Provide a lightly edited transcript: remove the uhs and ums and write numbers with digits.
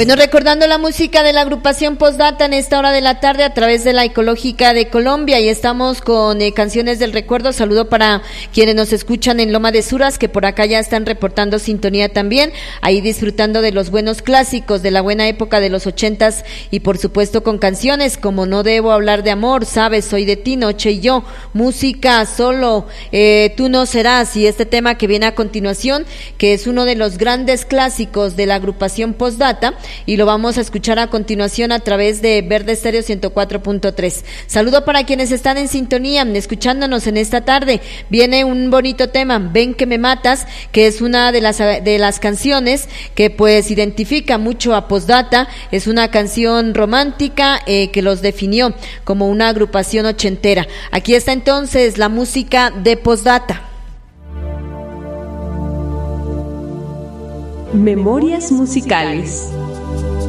Bueno, recordando la música de la agrupación Postdata en esta hora de la tarde a través de la Ecológica de Colombia, y estamos con canciones del recuerdo. Saludo para quienes nos escuchan en Loma de Suras, que por acá ya están reportando sintonía también, ahí disfrutando de los buenos clásicos de la buena época de los 80s, y por supuesto con canciones como No debo hablar de amor, Sabes, Soy de ti, Noche y yo, Música Solo, Tú no serás, y este tema que viene a continuación, que es uno de los grandes clásicos de la agrupación Postdata, y lo vamos a escuchar a continuación a través de Verde Estéreo 104.3. Saludo para quienes están en sintonía, escuchándonos en esta tarde. Viene un bonito tema, Ven que me matas, que es una de las canciones que pues identifica mucho a Postdata. Es una canción romántica que los definió como una agrupación ochentera. Aquí está entonces la música de Postdata. Memorias musicales.